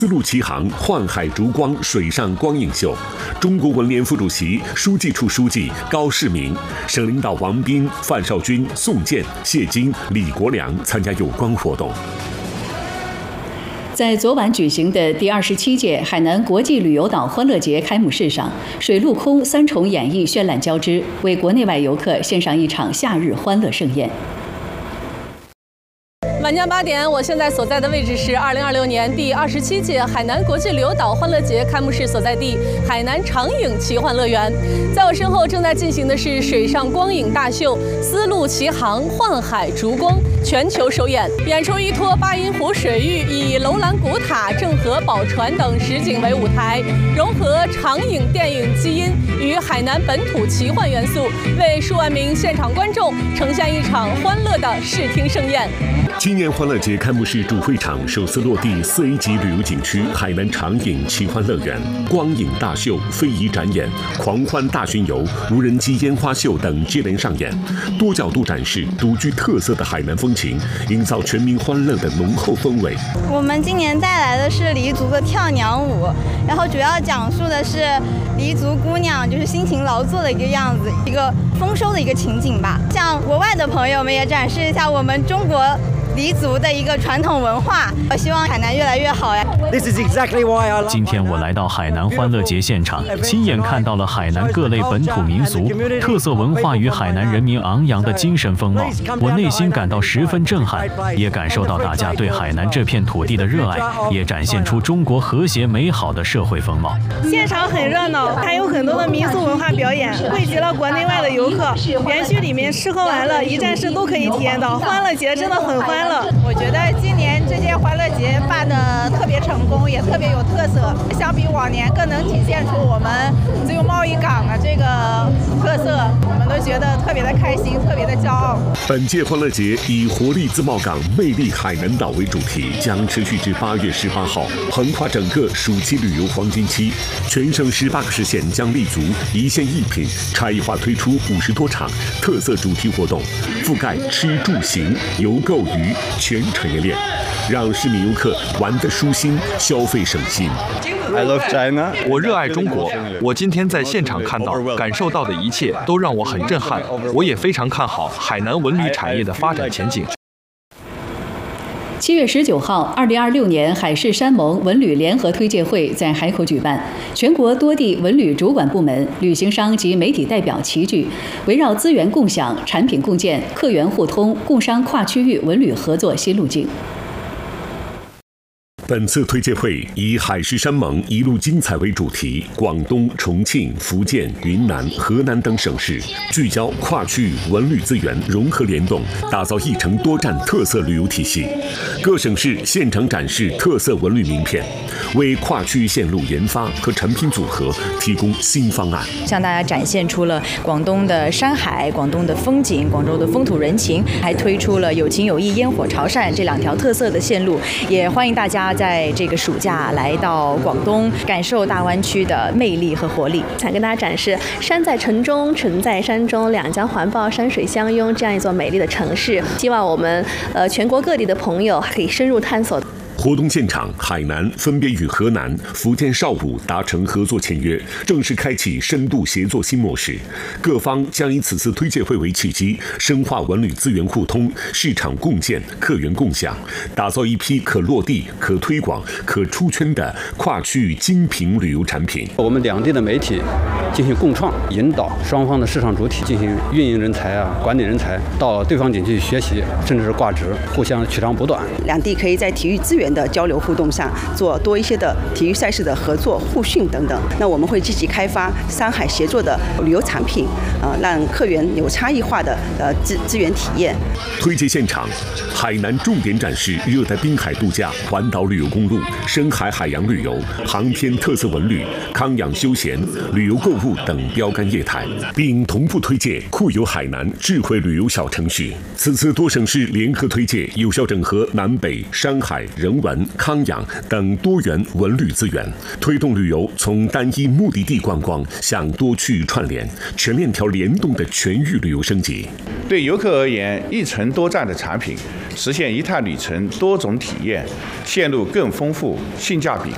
丝路奇航幻海烛光水上光影秀，中国文联副主席、书记处书记高世明、省领导王斌、范绍军、宋健、谢金、李国良参加有关活动。 在昨晚举行的第27届海南国际旅游岛欢乐节开幕式上，水陆空三重演绎绚烂交织，为国内外游客献上一场夏日欢乐盛宴。 晚间8点，我现在所在的位置是2026年第27届海南国际旅游岛欢乐节开幕式所在地海南长影奇幻乐园。在我身后正在进行的是水上光影大秀“丝路奇航幻海烛光”全球首演，演出依托八音湖水域，以楼兰古塔、郑和宝船等实景为舞台，融合长影电影基因与海南本土奇幻元素，为数万名现场观众呈现一场欢乐的视听盛宴。 今年欢乐节开幕式主会场首次落地4A 级旅游景区海南长影奇幻乐园，光影大秀、非遗展演、狂欢大巡游、无人机烟花秀等接连上演，多角度展示独具特色的海南风情，营造全民欢乐的浓厚氛围。 我们今年带来的是黎族的跳娘舞，然后主要讲述的是黎族姑娘就是辛勤劳作的一个样子，一个丰收的一个情景吧。向国外的朋友们也展示一下我们中国黎族的一个传统文化，我希望海南越来越好呀。 今天我来到海南欢乐节现场，亲眼看到了海南各类本土民俗、特色文化与海南人民昂扬的精神风貌，我内心感到十分震撼，也感受到大家对海南这片土地的热爱，也展现出中国和谐美好的社会风貌。 现场很热闹，还有很多的民俗文化表演，汇集了国内外的游客。园区里面吃喝玩乐一站式都可以体验到，欢乐节真的很欢乐。 我觉得今年这届欢乐节办得特别成功，也特别有特色，相比往年更能体现出我们自由贸易港的这个特色，我们都觉得特别的开心，特别的骄傲。 本届欢乐节以活力自贸港、魅力海南岛为主题，将持续至8月18号，横跨整个暑期旅游黄金期。全省18个市县将立足一线一品，差异化推出50多场特色主题活动，覆盖吃住行游购娱全产业链，让市民游客玩得舒心，消费省心。 I love China. 我热爱中国。我今天在现场看到、感受到的一切都让我很震撼。我也非常看好海南文旅产业的发展前景。 7月19号，2026年海誓山盟文旅联合推介会在海口举办，全国多地文旅主管部门、旅行商及媒体代表齐聚，围绕资源共享、产品共建、客源互通、共商跨区域文旅合作新路径。 本次推介会以海誓山盟一路精彩为主题，广东、重庆、福建、云南、河南等省市聚焦跨区域文旅资源融合联动，打造一城多站特色旅游体系。各省市现场展示特色文旅名片，为跨区域线路研发和产品组合提供新方案， 向大家展现出了广东的山海、广东的风景、广州的风土人情，还推出了有情有义、烟火潮汕这2条特色的线路，也欢迎大家在这个暑假来到广东，感受大湾区的魅力和活力。 想跟大家展示山在城中，城在山中，两江环抱，山水相拥，这样一座美丽的城市。希望我们全国各地的朋友可以深入探索。 活动现场，海南分别与河南、福建邵武达成合作签约，正式开启深度协作新模式。各方将以此次推介会为契机，深化文旅资源互通、市场共建、客源共享，打造一批可落地、可推广、可出圈的跨区域精品旅游产品。 我们两地的媒体进行共创，引导双方的市场主体进行运营人才管理人才到对方景区学习，甚至是挂职，互相取长补短。 两地可以在体育资源的交流互动上做多一些的体育赛事的合作互训等等。那我们会积极开发山海协作的旅游产品，让客源有差异化的资源体验。 推介现场，海南重点展示热带滨海度假、环岛旅游公路、深海海洋旅游、航天特色文旅、康养休闲、旅游购物等标杆业态，并同步推介酷游海南智慧旅游小程序。此次多省市联合推介，有效整合南北、山海、人文、康养等多元文旅资源，推动旅游从单一目的地观光向多区域串联、全链条联动的全域旅游升级。 对游客而言，一程多站的产品实现一趟旅程多种体验，线路更丰富，性价比